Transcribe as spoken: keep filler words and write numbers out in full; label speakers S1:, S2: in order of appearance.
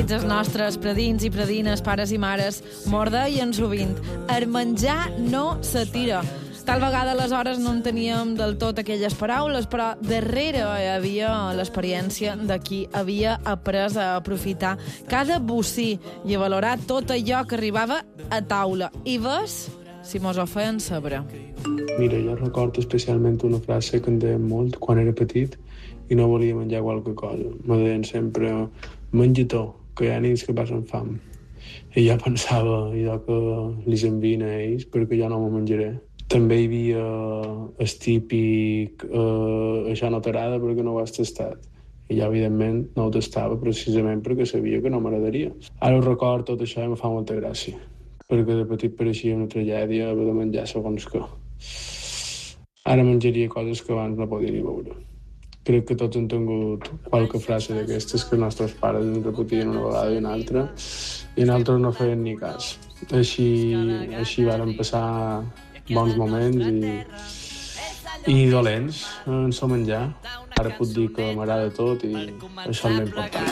S1: Tots els nostres predins i predines, pares i mares, mos deien sovint: el menjar no se tira. Tal vegada aleshores no enteníem del tot aquelles paraules, però darrere hi havia l'experiència de qui havia après a aprofitar cada bocí i a valorar tot allò que arribava a taula. I ves si mos ho feien saber.
S2: Mira, jo recordo especialment una frase que em deien molt quan era petit i no volia menjar qualque cosa. Me deien sempre: menja tot, que hi ha nits que passen fam. I jo pensava, allò que li envien a ells, perquè jo no m'ho menjaré. També hi havia el típic eh, això no t'agrada perquè no ho has tastat. I jo, evidentment, no ho tastava precisament perquè sabia que no m'agradaria. Ara ho record tot això i em fa molta gràcia, perquè de petit pareixia una tragèdia haver de menjar segons què. Ara menjaria coses que abans no podia ni veure. Crec que tots hem tingut qualque frase d'aquestes que els nostres pares ens repetien una vegada i una altra i nosaltres no feien ni cas. Així, així varen passar bons moments i, i dolents en el menjar. Ara puc dir que m'agrada tot i això és l'important.